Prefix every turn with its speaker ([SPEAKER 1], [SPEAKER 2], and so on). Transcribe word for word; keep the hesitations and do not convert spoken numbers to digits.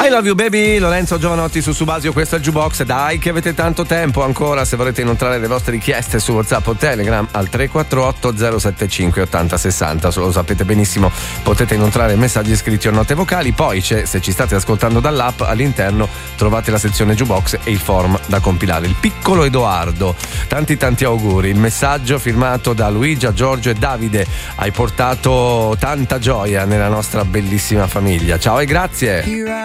[SPEAKER 1] I love you baby, Lorenzo Giovanotti su Subasio, questo è il Jukebox. Dai che avete tanto tempo ancora, se volete inoltrare le vostre richieste su WhatsApp o Telegram al tre quattro otto zero sette cinque otto zero sei zero. Lo sapete benissimo, potete inoltrare messaggi scritti o note vocali. Poi c'è, se ci state ascoltando dall'app, all'interno trovate la sezione Jukebox e il form da compilare. Il piccolo Edoardo, tanti tanti auguri. Il messaggio firmato da Luigia, Giorgio e Davide. Hai portato tanta gioia nella nostra bellissima famiglia. Ciao e grazie.